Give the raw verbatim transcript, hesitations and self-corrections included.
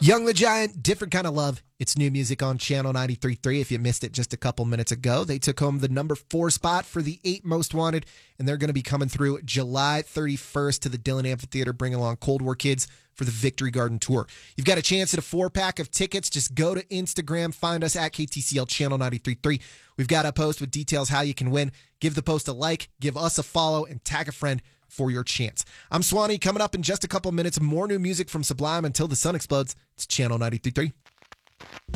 Young the Giant, different kind of love. It's new music on Channel ninety-three point three. If you missed it just a couple minutes ago, they took home the number four spot for the eight most wanted, and they're going to be coming through July thirty-first to the Dillon Amphitheater, bringing along Cold War Kids for the Victory Garden Tour. You've got a chance at a four-pack of tickets. Just go to Instagram, find us at K T C L Channel ninety-three point three. We've got a post with details how you can win. Give the post a like, give us a follow, and tag a friend for your chance. I'm Swanee. Coming up in just a couple minutes, more new music from Sublime until the sun explodes. It's Channel ninety-three point three.